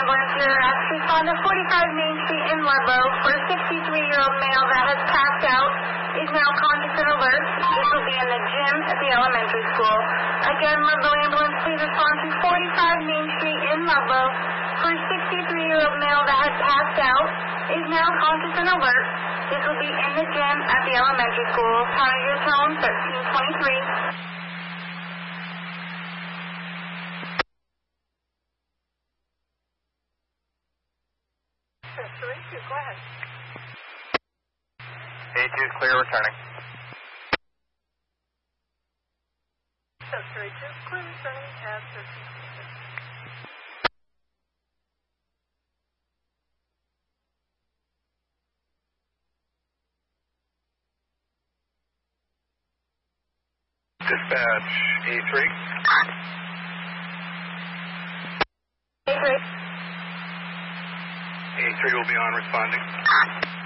ambulance here. Respond to 45 Main Street in Ludlow for a 63-year-old male that has passed out. Is now conscious and alert. This will be in the gym at the elementary school. Again, Ludlow ambulance, please respond to 45 Main Street in Ludlow for a 63-year-old male that has passed out. Is now conscious and alert. This will be in the gym at the elementary school. Counter your tone, 1323. Go ahead. A2 is clear, returning. 32, clear, returning at 1326. Dispatch A3. A3. A3 will be on responding.